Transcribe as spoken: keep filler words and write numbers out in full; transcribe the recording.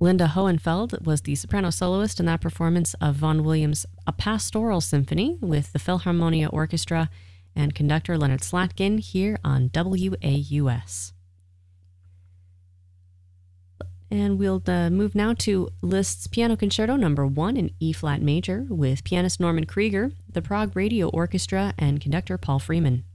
Linda Hohenfeld was the soprano soloist in that performance of Vaughan Williams' A Pastoral Symphony with the Philharmonia Orchestra and conductor Leonard Slatkin here on W A U S. And we'll uh, move now to Liszt's Piano Concerto number one in E-flat major with pianist Norman Krieger, the Prague Radio Orchestra, and conductor Paul Freeman.